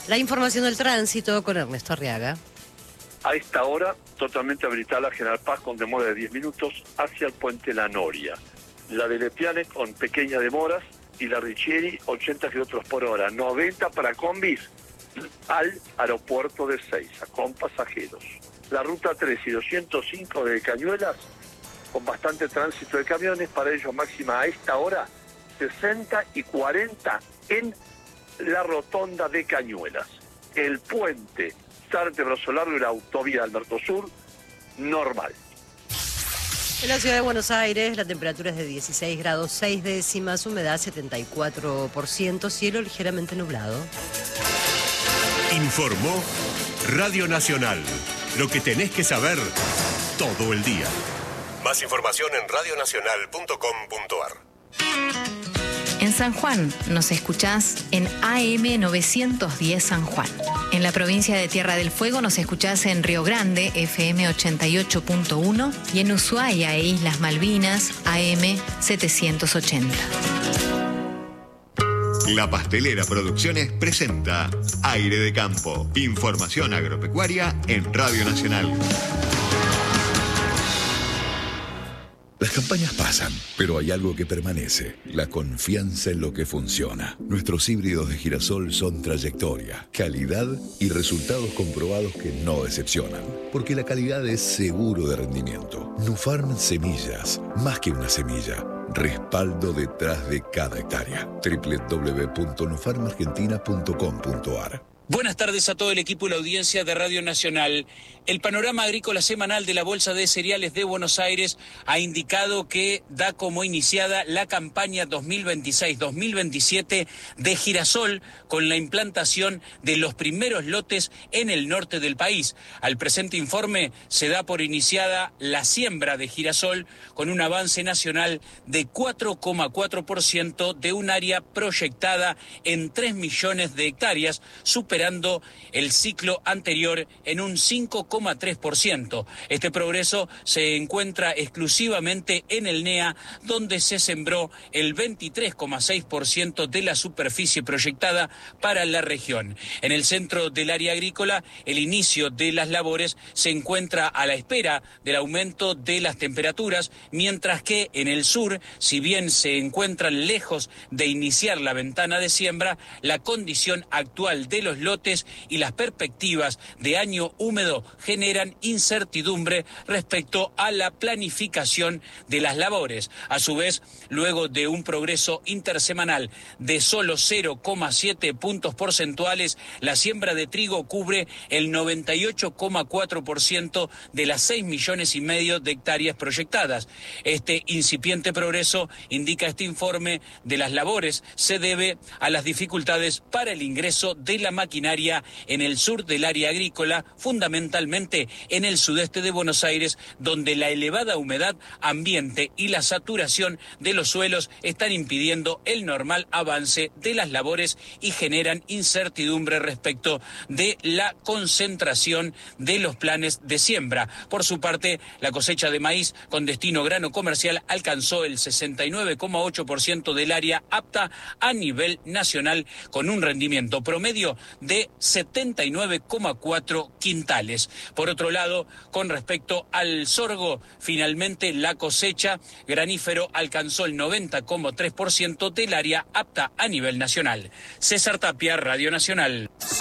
La información del tránsito con Ernesto Arriaga. A esta hora, totalmente habilitada la General Paz con demora de 10 minutos hacia el puente La Noria. La de Lepiane con pequeñas demoras y la Richieri 80 kilómetros por hora, 90 para combis al aeropuerto de Seiza con pasajeros. La ruta 3 y 205 de Cañuelas con bastante tránsito de camiones, para ello máxima a esta hora 60 y 40 en la rotonda de Cañuelas. El puente Sarte Brazo Largo y la autovía del Mercosur, normal. En la ciudad de Buenos Aires la temperatura es de 16 grados 6 décimas, humedad 74%, cielo ligeramente nublado. Informó Radio Nacional. Lo que tenés que saber todo el día. Más información en radionacional.com.ar. En San Juan nos escuchás en AM 910 San Juan. En la provincia de Tierra del Fuego nos escuchás en Río Grande, FM 88.1, y en Ushuaia e Islas Malvinas, AM 780. La Pastelera Producciones presenta Aire de Campo. Información agropecuaria en Radio Nacional. Las campañas pasan, pero hay algo que permanece: la confianza en lo que funciona. Nuestros híbridos de girasol son trayectoria, calidad y resultados comprobados que no decepcionan, porque la calidad es seguro de rendimiento. Nufarm Semillas, más que una semilla, respaldo detrás de cada hectárea. www.nufarmargentina.com.ar. Buenas tardes a todo el equipo y la audiencia de Radio Nacional. El panorama agrícola semanal de la Bolsa de Cereales de Buenos Aires ha indicado que da como iniciada la campaña 2026-2027 de girasol, con la implantación de los primeros lotes en el norte del país. Al presente informe se da por iniciada la siembra de girasol con un avance nacional de 4,4% de un área proyectada en 3 millones de hectáreas, superando el ciclo anterior en un 5,3%. Este progreso se encuentra exclusivamente en el NEA, donde se sembró el 23,6% de la superficie proyectada para la región. En el centro del área agrícola, el inicio de las labores se encuentra a la espera del aumento de las temperaturas, mientras que en el sur, si bien se encuentran lejos de iniciar la ventana de siembra, la condición actual de los lotes y las perspectivas de año húmedo generan incertidumbre respecto a la planificación de las labores. A su vez, luego de un progreso intersemanal de solo 0,7 puntos porcentuales, la siembra de trigo cubre el 98,4% de las 6 millones y medio de hectáreas proyectadas. Este incipiente progreso, indica este informe de las labores, se debe a las dificultades para el ingreso de la maquinaria en el sur del área agrícola, fundamentalmente en el sudeste de Buenos Aires, donde la elevada humedad ambiente y la saturación de los suelos están impidiendo el normal avance de las labores y generan incertidumbre respecto de la concentración de los planes de siembra. Por su parte, la cosecha de maíz con destino grano comercial alcanzó el 69,8% del área apta a nivel nacional, con un rendimiento promedio de 79,4 quintales. Por otro lado, con respecto al sorgo, finalmente la cosecha granífero alcanzó el 90,3% del área apta a nivel nacional. César Tapia, Radio Nacional.